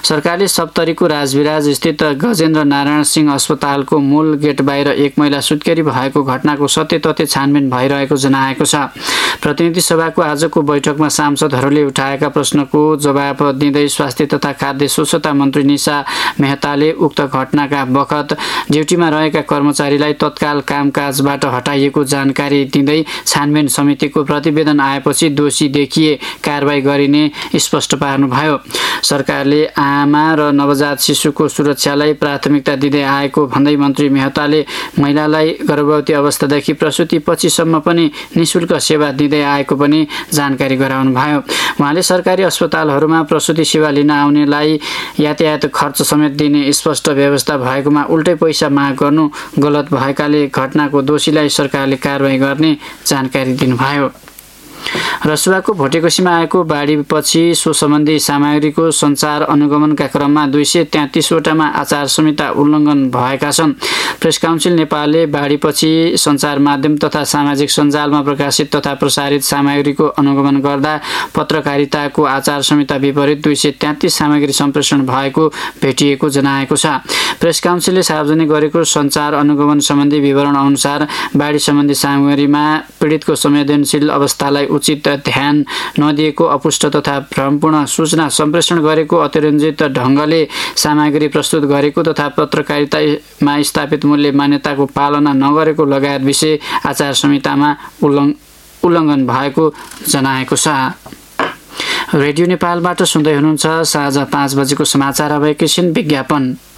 सरकारले सप्तरीको राजविराज स्थित गजेन्द्र नारायण सिंह अस्पतालको मूल गेट बाहिर एक महिला सुत्केरी भएको घटनाको सत्य तथ्य छानबिन भइरहेको जनाएको छ। प्रतिनिधि सभाको आजको बैठकमा सांसदहरूले उठाएका प्रश्नको जवाब दिँदै स्वास्थ्य तथा खाद्य स्वच्छता मन्त्री निशा मेहताले उक्त घटनाका बखत ड्युटीमा रहेका कर्मचारीलाई तत्काल कामकाजबाट हटाइएको जानकारी दिँदै छानबिन समितिको प्रतिवेदन आएपछि दोषी देखिए कारबाही गरिने स्पष्ट पार्नुभयो। सरकारले आमा र नवजात शिशुको सुरक्षालाई प्राथमिकता दिँदै आएको भन्दै मन्त्री मेहताले महिलालाई गर्भवती अवस्थादेखि प्रसुति पछिसम्म पनि निःशुल्क सेवा दिँदै आएको पनि जानकारी गराउनुभयो। उहाँले सरकारी अस्पतालहरूमा प्रसुति सेवा लिन आउनेलाई यातायात खर्च समेत दिने स्पष्ट व्यवस्था भएकोमा उल्टै पैसा माग गर्नु गलत भएकाले घटनाको दोषीलाई सरकारले कारबाही गर्ने जानकारी दिनुभयो। रसुवाको भोटेकोसीमा आएको बाढीपछि सो सम्बन्धी सामग्रीको सञ्चार अनुगमनका क्रममा 233 वटामा आचार संहिता उल्लङ्घन भएका छन्। प्रेस काउन्सिल नेपालले बाढीपछि सञ्चार माध्यम तथा सामाजिक सञ्जालमा प्रकाशित तथा प्रसारित सामग्रीको अनुगमन गर्दा पत्रकारिताको आचार संहिता विपरीत 233 सामग्री सम्प्रेषण भएको भेटिएको जनाएको छ। प्रेस काउन्सिलले सार्वजनिक गरेको सञ्चार अनुगमन सम्बन्धी विवरण अनुसार बाढी सम्बन्धी सामग्रीमा पीडितको संवेदनशील अवस्थालाई उचित ध्यान नदिएको, अपुष्ट तथा भ्रमपूर्ण सूचना सम्प्रेषण गरेको, अतिरञ्जित ढङ्गले सामग्री प्रस्तुत गरेको तथा पत्रकारितामा स्थापित मूल्य मान्यताको पालना नगरेको लगायत विषय आचार संहितामा उल्लङ्घन भएको जनाएको छ। रेडियो नेपालबाट सुन्दै हुनुहुन्छ साँझ 5 बजेको समाचार। अब एकैछिन विज्ञापन।